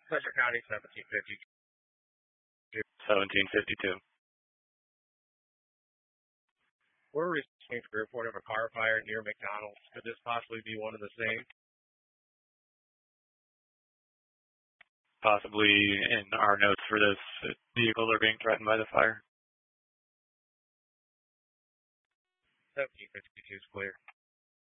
Pleasure County, 1752. 1752. We're receiving a report of a car fire near McDonald's. Could this possibly be one of the same? Possibly in our notes for this, vehicles are being threatened by the fire. 1752 is clear.